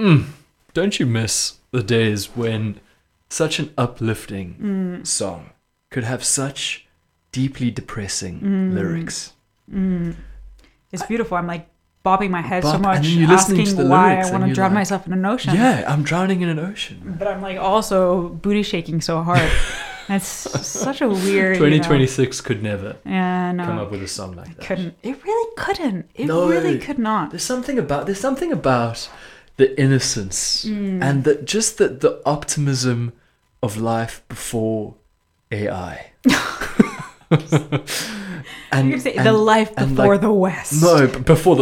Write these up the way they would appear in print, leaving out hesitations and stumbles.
Don't you miss the days when such an uplifting song could have such deeply depressing lyrics? It's beautiful. I'm like bobbing my head so And much, then you're listening to asking the why lyrics I and want to you're drown like, myself in an ocean. Yeah, I'm drowning in an ocean. But I'm like also booty shaking so hard. And it's such a weird. 2026 could never come come up with a song like that. Couldn't. It really couldn't. It No. really could not. There's something about the innocence and the optimism of life before AI. And, you're saying the life before the West. No, before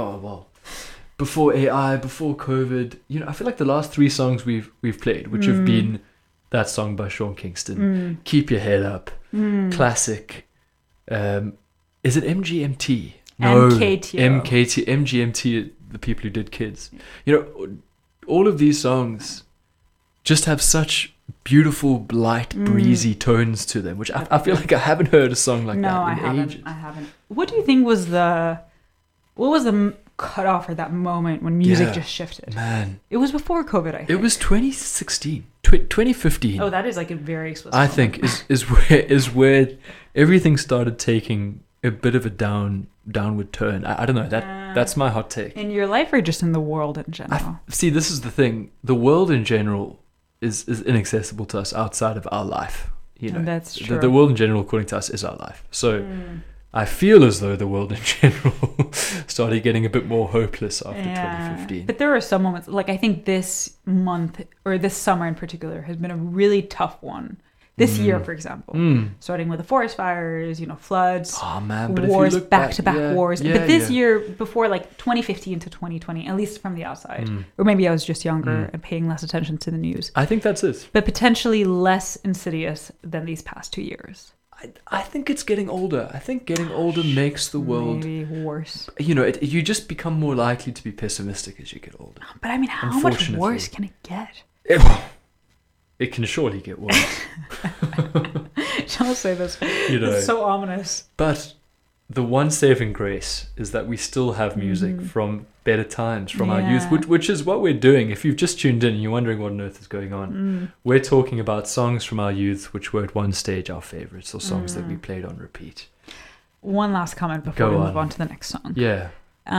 before AI, before COVID. You know, I feel like the last 3 songs we've played, which have been that song by Sean Kingston, "Keep Your Head Up," classic. Is it MGMT? No, MKTO. MGMT. The people who did Kids. You know, all of these songs just have such beautiful, light, breezy tones to them, which I feel like I haven't heard a song like that in ages. I haven't. What do you think was the cutoff or that moment when music just shifted? Man, it was before COVID, I think. It was 2016, 2015. Oh, that is like a very explicit I moment. think is where everything started taking a bit of a downward turn. I don't know, that's my hot take. In your life or just in the world in general? See, this is the thing. The world in general is inaccessible to us outside of our life. You know, that's true. The world in general, according to us, is our life. So I feel as though the world in general started getting a bit more hopeless after 2015. But there are some moments, like I think this month or this summer in particular has been a really tough one. This year, for example, starting with the forest fires, floods, but wars, if you look back-to-back wars. But this yeah. year, before like 2015 to 2020, at least from the outside, or maybe I was just younger and paying less attention to the news. I think that's it. But potentially less insidious than these past 2 years. I think it's getting older. I think getting older makes the world maybe worse. You just become more likely to be pessimistic as you get older. But I mean, how much worse can it get? It can surely get worse. Don't say this. It's so ominous. But the one saving grace is that we still have music from better times, from our youth, which is what we're doing. If you've just tuned in and you're wondering what on earth is going on, we're talking about songs from our youth which were at one stage our favorites, or songs that we played on repeat. One last comment before we move on to the next song. Yeah.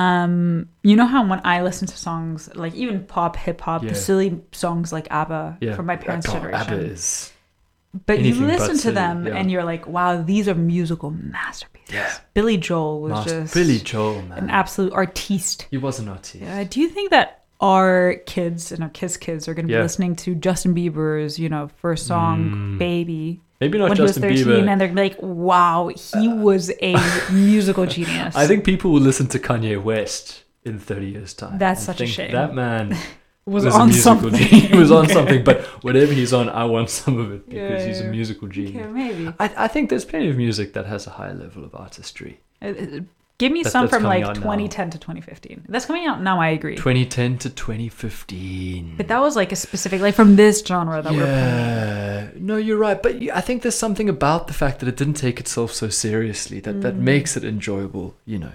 You know how when I listen to songs like even pop, hip hop, the silly songs like ABBA from my parents' generation. ABBA is. But you listen to them and you're like, wow, these are musical masterpieces. Yeah. Billy Joel was just Billy Joel, man. an absolute artiste. He was an artiste. Do you think that our kids and our kids are going to be listening to Justin Bieber's, first song, Baby? Maybe not when Justin he was 13, Bieber. And they're like, wow, he was a musical genius. I think people will listen to Kanye West in 30 years' time. That's such a shame. That man was on something. He was on something, but whatever he's on, I want some of it because he's a musical genius. Okay, maybe. I think there's plenty of music that has a high level of artistry. Give me some from like 2010 to 2015. That's coming out now, I agree. 2010 to 2015. But that was like a specific, like from this genre that we're playing. Yeah, no, you're right. But I think there's something about the fact that it didn't take itself so seriously that makes it enjoyable,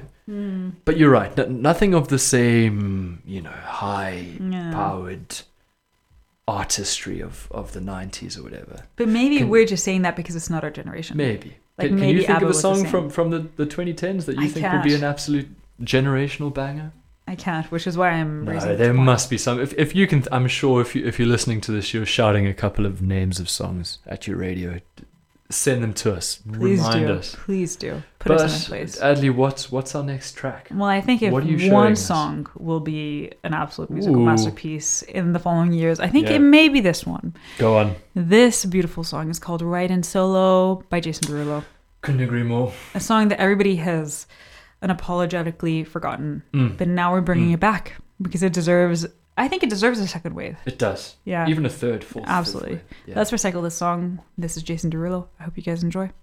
But you're right. Nothing of the same, high-powered artistry of the 90s or whatever. But maybe we're just saying that because it's not our generation. Maybe. Like can maybe you think ABBA of a was the song same. from the 2010s that you think would be an absolute generational banger? I can't, which is why I'm raising No, there must be some. If you can, I'm sure if you're listening to this, you're shouting a couple of names of songs at your radio. Send them to us. Remind us. Please do. Put us in place. Adley, what's our next track? Well, I think if one song will be an absolute musical masterpiece in the following years, I think it may be this one. Go on. This beautiful song is called Ride in Solo by Jason Derulo. Couldn't agree more. A song that everybody has unapologetically forgotten, but now we're bringing it back because it deserves... I think it deserves a second wave. It does. Yeah. Even a third, fourth. Absolutely. Fifth wave. Yeah. Let's recycle this song. This is Jason Derulo. I hope you guys enjoy.